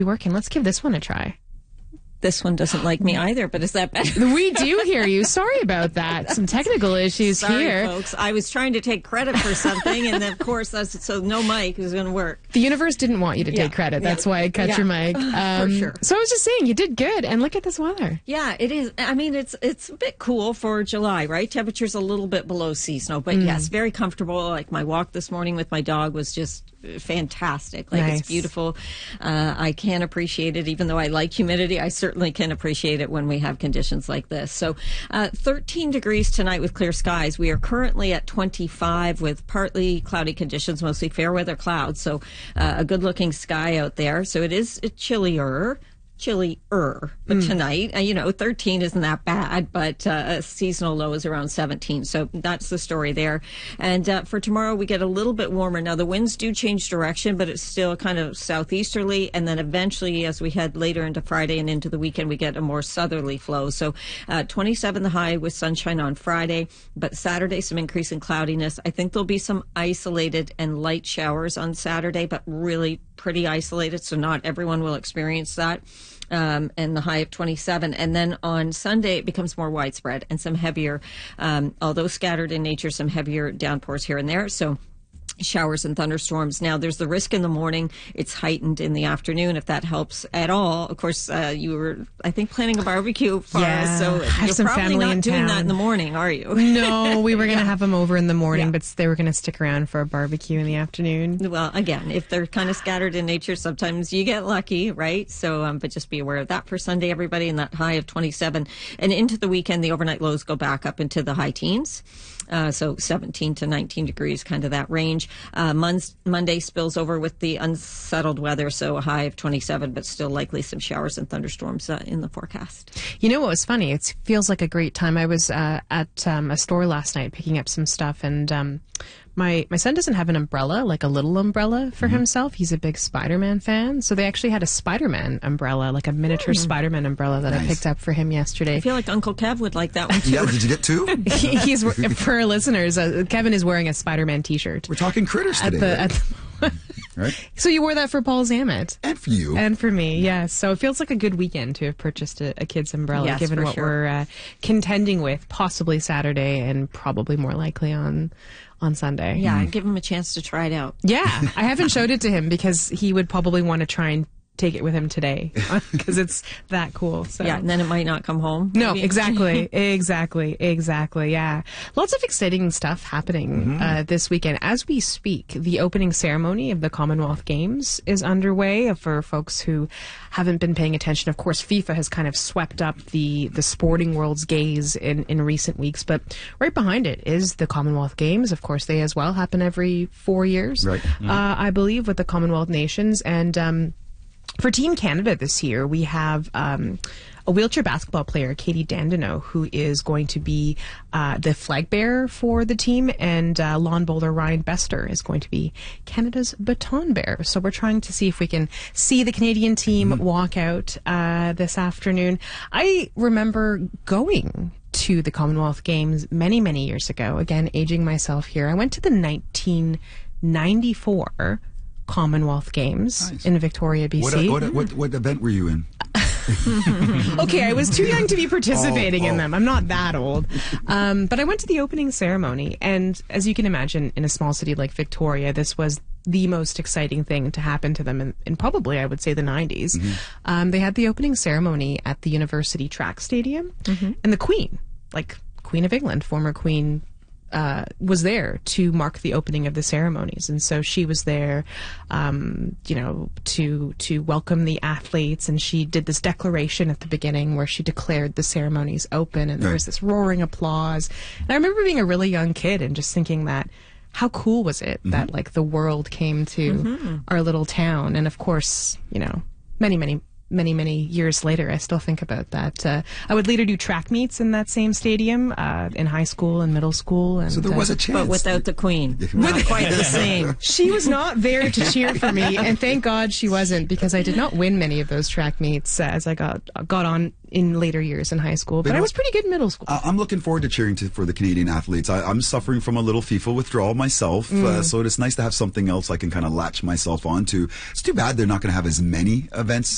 working. Let's give this one a try. This one doesn't like me either, but is that better? We do hear you. Sorry about that. Some technical issues here. Sorry, folks. I was trying to take credit for something, and then, of course, so no mic is going to work. The universe didn't want you to take credit. That's why I cut your mic. For sure. So I was just saying, you did good. And look at this weather. Yeah, it is. I mean, it's a bit cool for July, right? Temperature's a little bit below seasonal, but yes, very comfortable. Like my walk this morning with my dog was just fantastic. Like Nice. It's beautiful. I can appreciate it, even though I like humidity. I certainly can appreciate it when we have conditions like this. So 13 degrees tonight with clear skies. We are currently at 25 with partly cloudy conditions, mostly fair weather clouds. So a good looking sky out there. So it is chillier, but tonight, 13 isn't that bad, but a seasonal low is around 17. So that's the story there. And for tomorrow, we get a little bit warmer. Now, the winds do change direction, but it's still kind of southeasterly. And then eventually, as we head later into Friday and into the weekend, we get a more southerly flow. So 27 the high with sunshine on Friday, but Saturday, some increase in cloudiness. I think there'll be some isolated and light showers on Saturday, but really pretty isolated. So not everyone will experience that. And the high of 27. And then on Sunday, it becomes more widespread and some heavier, although scattered in nature, some heavier downpours here and there. So showers and thunderstorms. Now, there's the risk in the morning. It's heightened in the afternoon, if that helps at all. Of course, you were, I think, planning a barbecue for us, so you're some probably family not in doing town. that in the morning, are you? No, we were going to have them over in the morning, but they were going to stick around for a barbecue in the afternoon. Well, again, if they're kind of scattered in nature, sometimes you get lucky, right? So, but just be aware of that for Sunday, everybody, and that high of 27. And into the weekend, the overnight lows go back up into the high teens. So 17 to 19 degrees, kind of that range. Monday spills over with the unsettled weather, so a high of 27, but still likely some showers and thunderstorms in the forecast. You know what was funny? It feels like a great time. I was at a store last night picking up some stuff, and my son doesn't have an umbrella, like a little umbrella for himself. He's a big Spider-Man fan, so they actually had a Spider-Man umbrella, like a miniature Spider-Man umbrella that I picked up for him yesterday. I feel like Uncle Kev would like that one too. Yeah, did you get two? He's for our listeners. Kevin is wearing a Spider-Man T-shirt. We're talking critters today. Right? So you wore that for Paul Zammit. And for you. And for me, yes. So it feels like a good weekend to have purchased a kid's umbrella, given what we're contending with, possibly Saturday and probably more likely on Sunday. Yeah, give him a chance to try it out. Yeah, I haven't showed it to him because he would probably want to try and take it with him today because it's that cool. So. Yeah, and then it might not come home. No, exactly. Yeah. Lots of exciting stuff happening this weekend. As we speak, the opening ceremony of the Commonwealth Games is underway. For folks who haven't been paying attention, of course, FIFA has kind of swept up the sporting world's gaze in recent weeks, but right behind it is the Commonwealth Games. Of course, they as well happen every 4 years, right. I believe, with the Commonwealth nations. And for Team Canada this year, we have a wheelchair basketball player, Katie Dandeneau, who is going to be the flag bearer for the team, and lawn bowler Ryan Bester is going to be Canada's baton bearer. So we're trying to see if we can see the Canadian team walk out this afternoon. I remember going to the Commonwealth Games many, many years ago. Again, aging myself here. I went to the 1994 Commonwealth Games in Victoria, BC. What event were you in? Okay, I was too young to be participating in them. I'm not that old. But I went to the opening ceremony, and as you can imagine, in a small city like Victoria, this was the most exciting thing to happen to them in probably, I would say, the 90s. They had the opening ceremony at the University Track Stadium, and the Queen, like Queen of England, former Queen, was there to mark the opening of the ceremonies, and so she was there, to welcome the athletes. And she did this declaration at the beginning where she declared the ceremonies open, and there was this roaring applause. And I remember being a really young kid and just thinking that, how cool was it that like the world came to our little town? And of course, many years later, I still think about that. I would later do track meets in that same stadium in high school and middle school. And, so there was a chance. But without the Queen. Not quite the same. She was not there to cheer for me, and thank God she wasn't, because I did not win many of those track meets as I got on in later years in high school. But I was pretty good in middle school. I'm looking forward to cheering for the Canadian athletes. I'm suffering from a little FIFA withdrawal myself, so it's nice to have something else I can kind of latch myself onto. It's too bad they're not going to have as many events